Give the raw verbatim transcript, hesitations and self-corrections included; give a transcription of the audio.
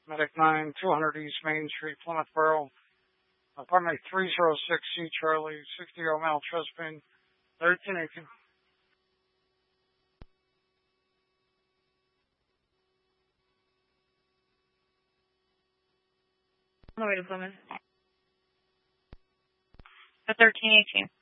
Medic nine, two hundred East Main Street, Plymouth Borough. Uh, pardon me, three oh six C Charlie, sixty-year-old male, chest pain, thirteen eighteen. On the way to Plymouth. The thirteen eighteen.